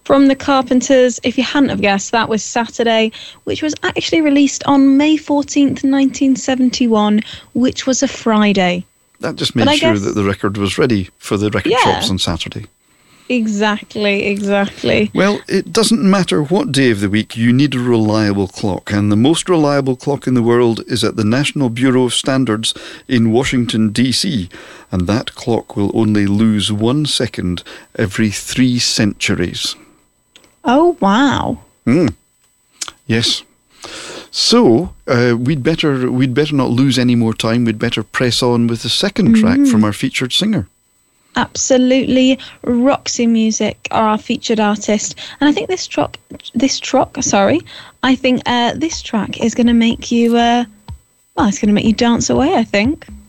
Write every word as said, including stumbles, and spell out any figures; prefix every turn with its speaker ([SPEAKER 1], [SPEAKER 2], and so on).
[SPEAKER 1] from the Carpenters. If you hadn't have guessed, that was Saturday, which was actually released on May fourteenth, nineteen seventy-one, which was a Friday.
[SPEAKER 2] That just made sure guess, that the record was ready for the record yeah, shops on Saturday.
[SPEAKER 1] Exactly, exactly.
[SPEAKER 2] Well, it doesn't matter what day of the week, you need a reliable clock. And the most reliable clock in the world is at the National Bureau of Standards in Washington, D C. And that clock will only lose one second every three centuries.
[SPEAKER 1] Oh, wow.
[SPEAKER 2] Mm. Yes. So, uh, we'd better we'd better not lose any more time. We'd better press on with the second track mm. from our featured singer.
[SPEAKER 1] Absolutely. Roxy Music are our featured artist. And I think this track, this track, sorry, I think uh, this track is going to make you, uh, well, it's going to make you dance away, I think.